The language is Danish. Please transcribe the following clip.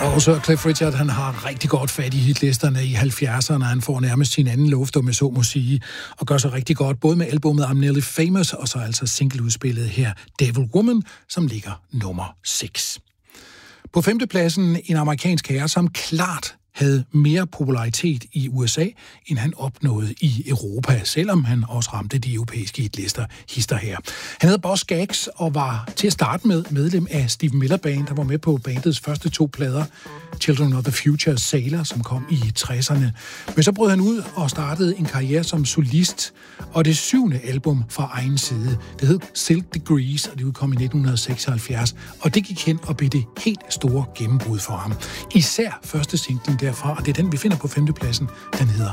Og så Cliff Richard, han har rigtig godt fat i hitlisterne i 70'erne. Han får nærmest sin anden luft, om jeg så må sige, og gør sig rigtig godt, både med albumet I'm Nearly Famous, og så altså singleudspillet her, Devil Woman, som ligger nummer 6. På 5. pladsen en amerikansk herre, som klart havde mere popularitet i USA, end han opnåede i Europa, selvom han også ramte de europæiske hitlister hister her. Han hed Boz Scaggs og var til at starte med medlem af Steve Miller Band, der var med på bandets første 2 plader, Children of the Future, Sailor, som kom i 60'erne. Men så brød han ud og startede en karriere som solist, og det 7. album fra egen side, det hed Silk Degrees, og det udkom i 1976, og det gik hen og blev det helt store gennembrud for ham. Især første singlen derfra, og det er den, vi finder på 5. pladsen, den hedder